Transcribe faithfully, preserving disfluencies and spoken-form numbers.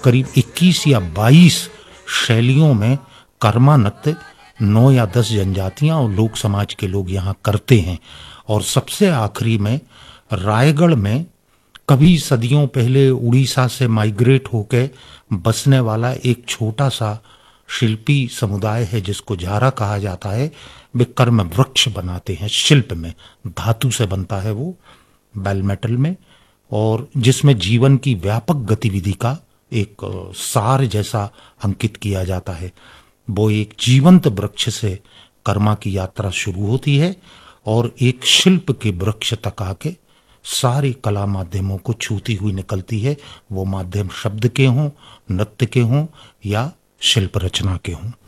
करीब इक्कीस या बाईस शैलियों में कर्मा नृत्य नौ या दस जनजातियां और लोक समाज के लोग यहाँ करते हैं। और सबसे आखिरी में रायगढ़ में कभी सदियों पहले उड़ीसा से माइग्रेट होकर बसने वाला एक छोटा सा शिल्पी समुदाय है जिसको झारा कहा जाता है। वे कर्म वृक्ष बनाते हैं, शिल्प में, धातु से बनता है वो, बेल मेटल में, और जिसमें जीवन की व्यापक गतिविधि का एक सार जैसा अंकित किया जाता है। वो एक जीवंत वृक्ष से कर्मा की यात्रा शुरू होती है और एक शिल्प के वृक्ष तक आके सारे कला माध्यमों को छूती हुई निकलती है। वो माध्यम शब्द के हों, नृत्य के हों या शिल्प रचना के हों।